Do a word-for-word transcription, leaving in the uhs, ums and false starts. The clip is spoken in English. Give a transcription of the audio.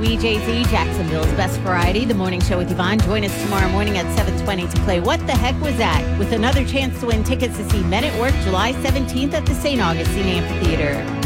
W J Z, Jacksonville's best variety, the morning show with Yvonne. Join us tomorrow morning at seven twenty to play What the Heck Was That? With another chance to win tickets to see Men at Work July seventeenth at the Saint Augustine Amphitheater.